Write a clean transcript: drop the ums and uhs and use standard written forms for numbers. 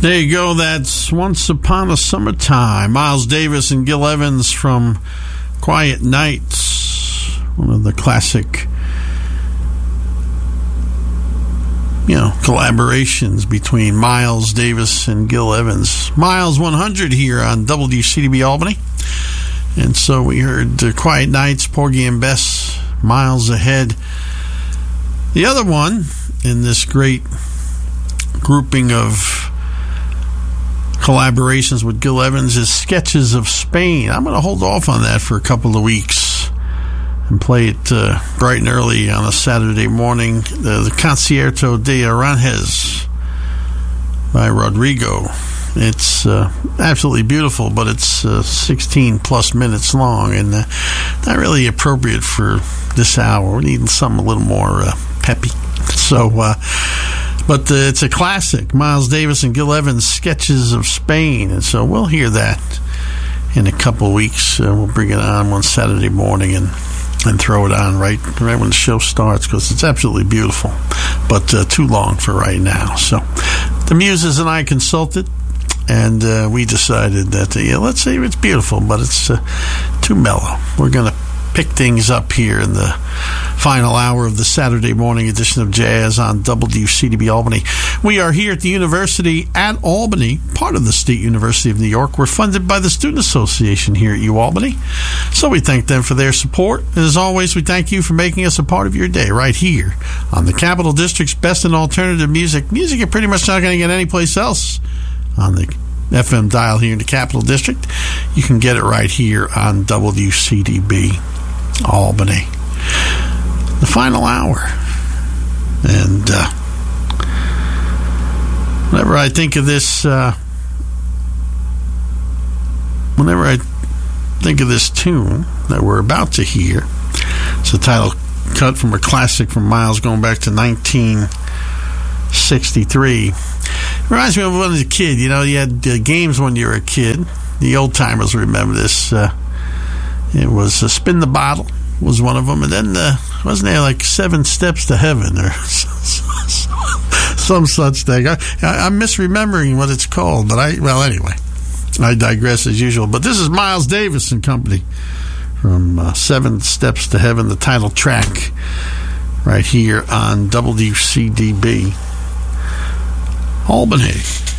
There you go. That's Once Upon a Summertime. Miles Davis and Gil Evans from Quiet Nights, one of the classic, collaborations between Miles Davis and Gil Evans. Miles 100 here on WCDB Albany. And so we heard Quiet Nights, Porgy and Bess, Miles Ahead. The other one in this great grouping of collaborations with Gil Evans is Sketches of Spain. I'm going to hold off on that for a couple of weeks and play it bright and early on a Saturday morning. The Concierto de Aranjuez by Rodrigo. It's absolutely beautiful, but it's 16 plus minutes long and not really appropriate for this hour. We need something a little more peppy. So, but it's a classic, Miles Davis and Gil Evans, Sketches of Spain. And so we'll hear that in a couple of weeks. We'll bring it on one Saturday morning and throw it on right when the show starts, because it's absolutely beautiful, but too long for right now. So the Muses and I consulted, and we decided that, let's say it's beautiful, but it's too mellow. We're going to pick things up here in the final hour of the Saturday morning edition of Jazz on WCDB Albany. We are here at the University at Albany, part of the State University of New York. We're funded by the Student Association here at UAlbany, so we thank them for their support. And as always, we thank you for making us a part of your day right here on the Capital District's best in alternative music. Music you're pretty much not going to get anyplace else on the FM dial here in the Capital District. You can get it right here on WCDB Albany. The final hour. And whenever I think of this tune that we're about to hear, it's a title cut from a classic from Miles going back to 1963. Reminds me of when I was a kid. You had games when you were a kid. The old timers remember this. It was Spin the Bottle was one of them, and then wasn't there like 7 Steps to Heaven or some such thing? I'm misremembering what it's called, but anyway, I digress as usual. But this is Miles Davis and Company from 7 Steps to Heaven, the title track, right here on WCDB Albany.